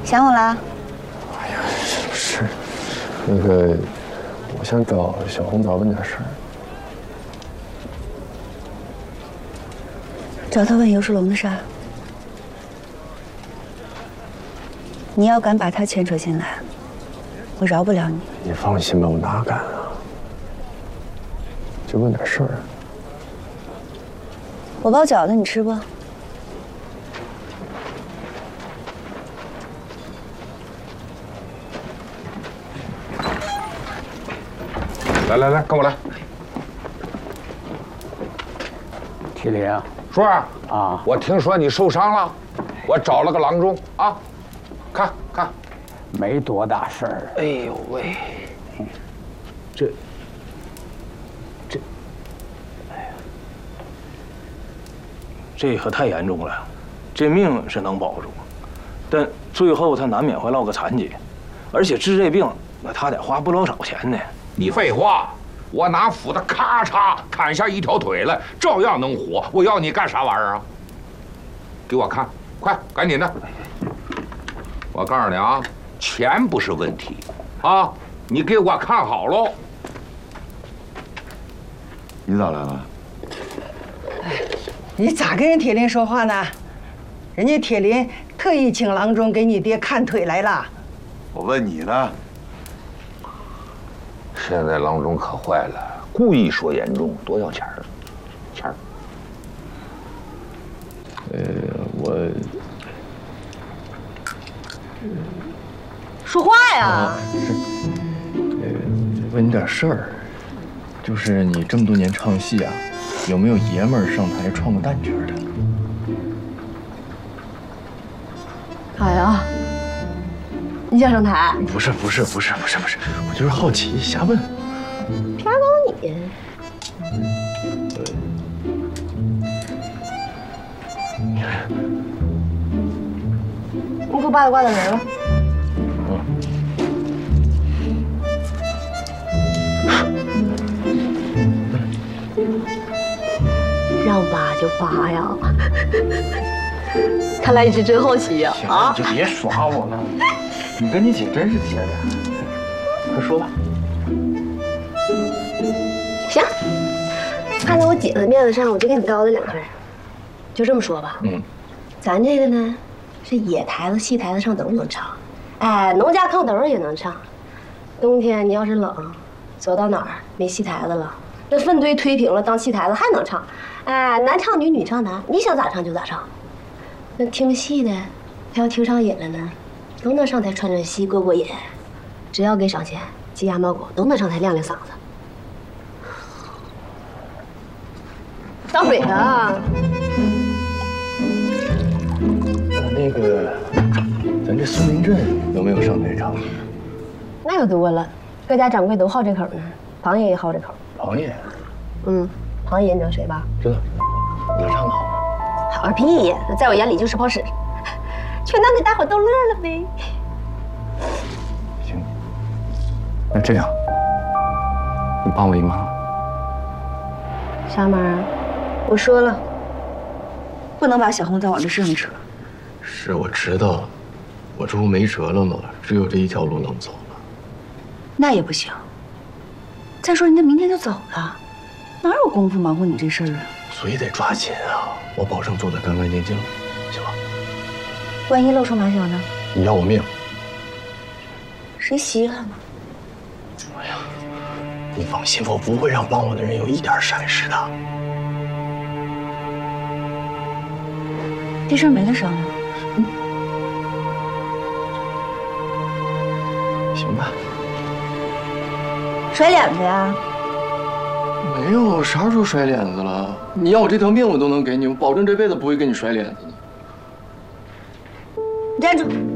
想我啦？ 哎呀，是，那个，我想找小红找问点事儿。 找他问尤世龙的事儿。你要敢把他牵扯进来，我饶不了你。 你放心吧，我哪敢啊？就问点事儿。 我包饺子，你吃不？ 来，跟我来。 铁林啊， 叔儿啊， 我听说你受伤了，我找了个郎中啊，看， 没多大事儿。 哎呦喂，这， 哎呀，这可太严重了，这命是能保住，但最后他难免会落个残疾，而且治这病，那他得花不老少钱呢。 你废话，我拿斧子咔嚓砍下一条腿来，照样能活。我要你干啥玩意儿啊？给我看，快，赶紧的！我告诉你啊，钱不是问题，啊，你给我看好喽。 你咋来了？ 你咋跟人铁林说话呢？人家铁林特意请郎中给你爹看腿来了。 我问你呢。 现在郎中可坏了，故意说严重，多要钱儿，钱儿。 我说话呀！ 问你点事儿，就是你这么多年唱戏啊，有没有爷们儿上台串过旦角的？ 好呀，你想上台？ 不是，我就是好奇，瞎问。 偏帮你。你给我把它挂到人吧。让拔就拔呀！看来你是真好奇呀！ 啊！你就别耍我了，你跟你姐真是姐俩。快说吧。 行，看在我姐的面子上，我就给你高了2分。就这么说吧，咱这个呢，是野台子、戏台子上都能唱，哎，农家炕头也能唱。冬天你要是冷，走到哪儿没戏台子了，那粪堆推平了当戏台子还能唱，哎，男唱女，女唱男，你想咋唱就咋唱。那听戏的，他要听上瘾了呢，都能上台串串戏过瘾，只要给赏钱，鸡鸭猫狗都能上台亮亮嗓子。当水的。 那个，咱这松林镇有没有上台唱？ 那可多了，各家掌柜都好这口呢。庞爷也好这口。 庞爷？ 庞爷你知道谁吧？ 知道。他唱的好吗？ 好个屁！在我眼里就是泡屎，全当给大伙逗乐了呗。 行，那这样，你帮我一忙。 啥忙啊？ 我说了，不能把小红再往这身上扯。 是我知道，我这不没辙了吗？只有这一条路能走了。 那也不行。再说人家明天就走了，哪有功夫忙活你这事儿啊？ 所以得抓紧啊！我保证做得干干净净，行吧？ 万一露手马脚呢？ 你要我命？ 谁稀罕呢？ 哎呀，你放心，我不会让帮我的人有一点闪失的。 这事儿没得商量。 行吧。 甩脸子呀？ 没有，啥时候甩脸子了？你要我这条命，我都能给你，我保证这辈子不会跟你甩脸子的。 你站住！